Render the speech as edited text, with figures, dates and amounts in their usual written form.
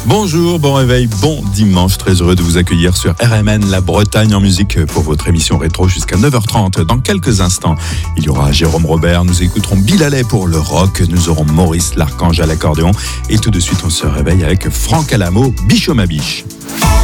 Bonjour, bon réveil, bon dimanche. Très heureux de vous accueillir sur RMN, la Bretagne en musique, pour votre émission rétro jusqu'à 9h30. Dans quelques instants, il y aura Jérôme Robert. Nous écouterons Bill Haley pour le rock. Nous aurons Maurice l'Archange à l'accordéon. Et tout de suite, on se réveille avec Franck Alamo, Bichot ma biche.